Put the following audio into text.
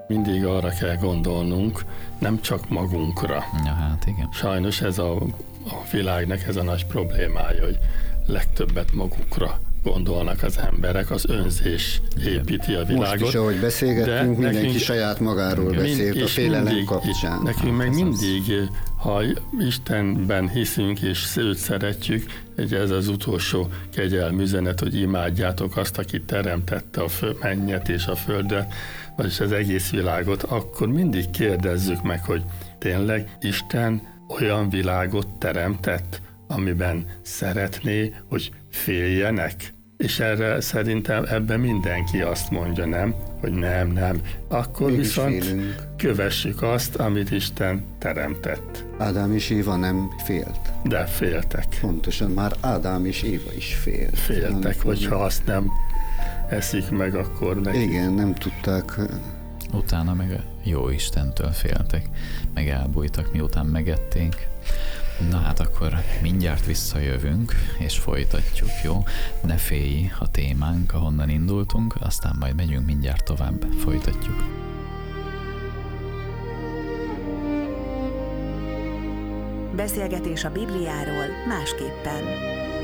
Mindig arra kell gondolnunk, nem csak magunkra. Ja, hát igen. Sajnos ez a világnak ez a nagy problémája, hogy legtöbbet magukra gondolnak az emberek, az önzés építi a világot. Most is, ahogy beszélgettünk, mindenki nekünk, saját magáról beszélt a félelem kapcsán. Nekünk meg mindig, ha Istenben hiszünk és őt szeretjük, ugye ez az utolsó kegyelmű üzenet, hogy imádjátok azt, aki teremtette a mennyet és a földet, vagyis az egész világot, akkor mindig kérdezzük meg, hogy tényleg Isten olyan világot teremtett, amiben szeretné, hogy féljenek? És erre szerintem ebben mindenki azt mondja, nem? Hogy nem. Akkor Mégis viszont félünk. kövessük azt, amit Isten teremtett. Ádám és Éva nem félt. De féltek. Pontosan, már Ádám és Éva is félt. Féltek, hogyha azt nem eszik meg, akkor neki. Igen, nem tudták. Utána meg a jó Istentől féltek, meg elbújtak, miután megették. Na hát akkor mindjárt visszajövünk, és folytatjuk, jó? Ne félj a témánk, ahonnan indultunk, aztán majd megyünk mindjárt tovább, folytatjuk. Beszélgetés a Bibliáról másképpen.